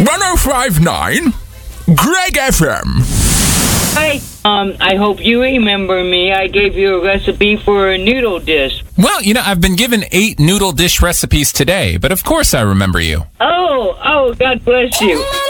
105.9 Greg FM. Hi. I hope you remember me. I gave you a recipe for a noodle dish. Well, I've been given 8 noodle dish recipes today, but of course I remember you. Oh, God bless you.